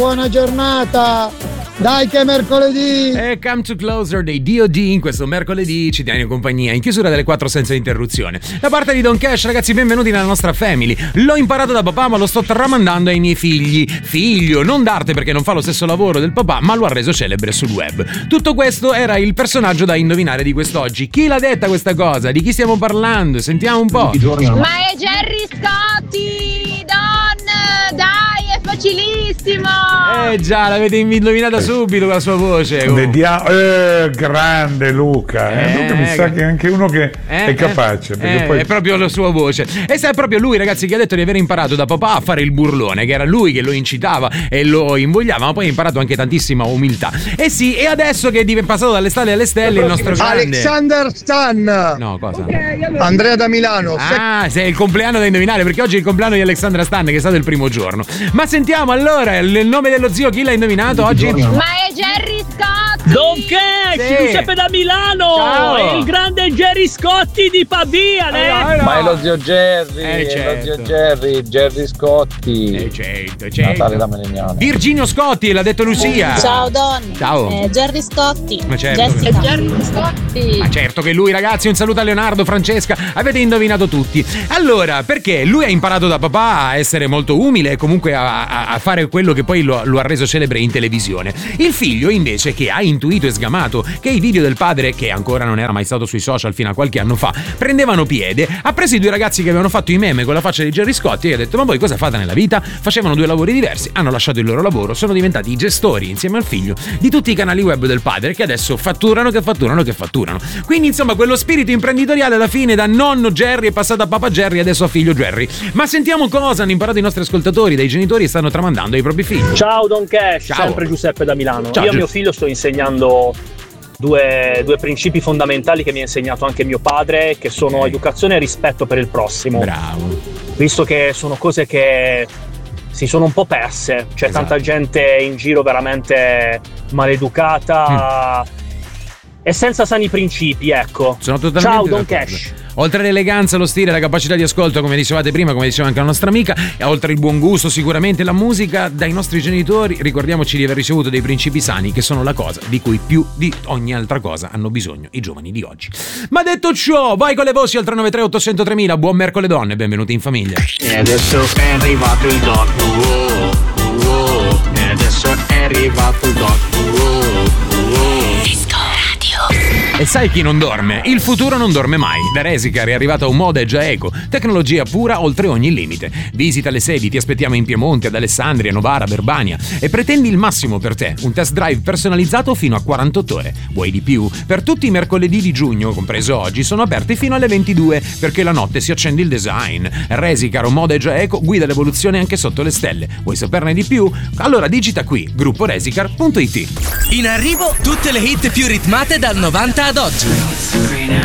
buona giornata. Dai che è mercoledì! E Come to Closer dei D.O.D. in questo mercoledì ci tiene in compagnia in chiusura delle 4 senza interruzione. Da parte di Don Cash, ragazzi, benvenuti nella nostra family. L'ho imparato da papà, ma lo sto tramandando ai miei figli. Figlio, non d'arte perché non fa lo stesso lavoro del papà, ma lo ha reso celebre sul web. Tutto questo era il personaggio da indovinare di quest'oggi. Chi l'ha detta questa cosa? Di chi stiamo parlando? Sentiamo un po'. Ma è Gerry Scotti, Don! Dai, è facilissimo! Già, l'avete indovinata subito con la sua voce. Vediamo, grande Luca. Luca mi sa che è anche uno che è capace. Perché poi... È proprio la sua voce. E è proprio lui, ragazzi, che ha detto di aver imparato da papà a fare il burlone, che era lui che lo incitava e lo invogliava, ma poi ha imparato anche tantissima umiltà. E sì, e adesso che è passato dalle stalle alle stelle il nostro grande Alexander Stan. No, cosa? Okay, allora... Andrea da Milano. Sei il compleanno da indovinare, perché oggi è il compleanno di Alexandra Stan, che è stato il primo giorno. Ma sentiamo allora il nome dello zio, chi l'ha indovinato oggi? Ma è Gerry Scotti! Don Cash, Giuseppe da Milano! Ciao. È il grande Gerry Scotti di Pavia, né? Ma è lo zio Gerry, certo. Lo zio Gerry Scotti. Certo. Natale da Melegnano. Virginio Scotti, l'ha detto Lucia. Ciao Don! Ciao. Gerry Scotti. Ma certo. Jessica. Gerry Scotti. Ma certo che lui, ragazzi, un saluto a Leonardo, Francesca, avete indovinato tutti. Allora, perché lui ha imparato da papà a essere molto umile e comunque a fare quello che poi lo ha reso celebre in televisione. Il figlio invece, che ha intuito e sgamato che i video del padre, che ancora non era mai stato sui social fino a qualche anno fa, prendevano piede, ha preso i due ragazzi che avevano fatto i meme con la faccia di Gerry Scotti e ha detto: ma voi cosa fate nella vita? Facevano due lavori diversi, hanno lasciato il loro lavoro, sono diventati i gestori insieme al figlio di tutti i canali web del padre, che adesso fatturano. Quindi insomma quello spirito imprenditoriale alla fine da nonno Gerry è passato a papà Gerry e adesso a figlio Gerry. Ma sentiamo cosa hanno imparato i nostri ascoltatori dai genitori e stanno tramandando ai propri figli. Ciao Don Cash, Ciao. sempre Giuseppe da Milano. Ciao, Io a mio figlio sto insegnando due principi fondamentali che mi ha insegnato anche mio padre, che sono educazione e rispetto per il prossimo. Bravo. Visto che sono cose che si sono un po' perse, c'è tanta gente in giro veramente maleducata e senza sani principi, ecco. Sono totalmente Ciao Don d'accordo. Cash. Oltre all'eleganza, lo stile, la capacità di ascolto, come dicevate prima, come diceva anche la nostra amica, e oltre il buon gusto, sicuramente la musica, dai nostri genitori ricordiamoci di aver ricevuto dei principi sani, che sono la cosa di cui più di ogni altra cosa hanno bisogno i giovani di oggi. Ma detto ciò, vai con le voci al 393 800 3000. Buon mercoledì e benvenuti in famiglia. E adesso è arrivato il doc. E adesso è arrivato il doc. E sai chi non dorme? Il futuro non dorme mai. Da Resicar è arrivata un Mode Eco, tecnologia pura oltre ogni limite. Visita le sedi, ti aspettiamo in Piemonte, ad Alessandria, Novara, Verbania e pretendi il massimo per te, un test drive personalizzato fino a 48 ore. Vuoi di più? Per tutti i mercoledì di giugno, compreso oggi, sono aperti fino alle 22 perché la notte si accende il design. Resicar o Mode Eco guida l'evoluzione anche sotto le stelle. Vuoi saperne di più? Allora digita qui grupporesicar.it. In arrivo tutte le hit più ritmate dal 90 ad oggi.